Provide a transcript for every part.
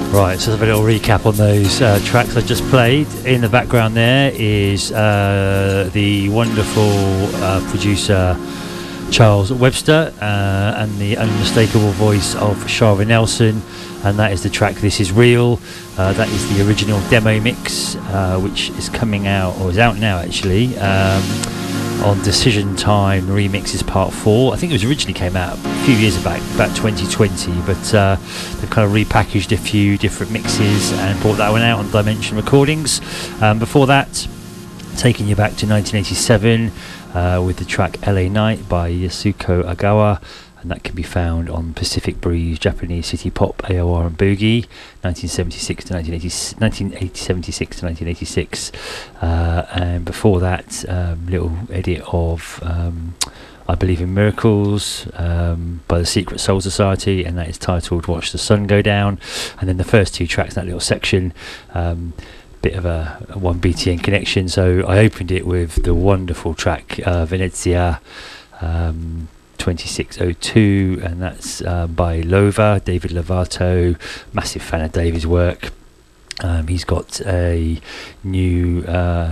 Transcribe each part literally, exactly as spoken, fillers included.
Right, so let's have a little recap on those uh, tracks I just played. In the background there is uh, the wonderful uh, producer Charles Webster uh, and the unmistakable voice of Shara Nelson, and that is the track This Is Real. Uh, that is the original demo mix, uh, which is coming out, or is out now actually, um, on Decision Time Remixes Part four. I think it was originally came out a few years back, about twenty twenty, but uh, they've kind of repackaged a few different mixes and brought that one out on Dimension Recordings. Um, before that, taking you back to nineteen eighty-seven uh, with the track L A Night by Yasuko Agawa, and that can be found on Pacific Breeze, Japanese City Pop, A O R and Boogie, nineteen seventy-six to nineteen eighty, nineteen seventy-six to nineteen eighty-six. Uh, and before that, um, little edit of um, I Believe in Miracles um, by the Secret Soul Society, and that is titled Watch the Sun Go Down. And then the first two tracks, that little section, um, bit of a, a one B T N connection. So I opened it with the wonderful track uh, Venezia um, twenty-six oh two, and that's uh, by Lova, David Lovato. Massive fan of David's work. Um, he's got a new uh,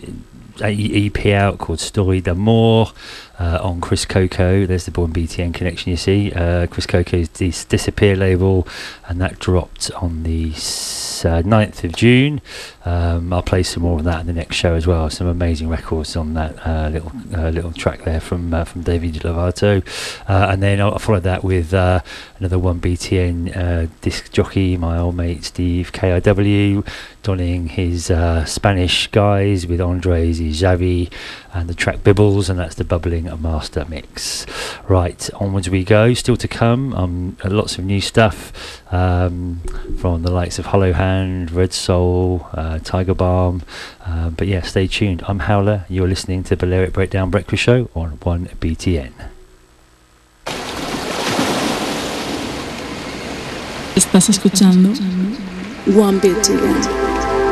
E P out called Story d'Amour uh, on Chris Coco. There's the Born B T N connection, you see. Uh, Chris Coco's Dis- Disappear label, and that dropped on the uh, ninth of June. Um, I'll play some more of that in the next show as well. Some amazing records on that uh, little uh, little track there from uh, from David Lovato. Uh, and then I'll follow that with uh, another one B T N uh, disc jockey, my old mate Steve K I W, donning his uh, Spanish guys with Andres y Xavi and the track Bibbles, and that's the Bubbling Master Mix. Right, onwards we go. Still to come, um, lots of new stuff um, from the likes of Hollow Hand, Red Soul, uh, Tiger Balm. Uh, but yeah, stay tuned. I'm Howler. You're listening to Balearic Breakdown Breakfast Show on one B T N. Estás escuchando one B T N.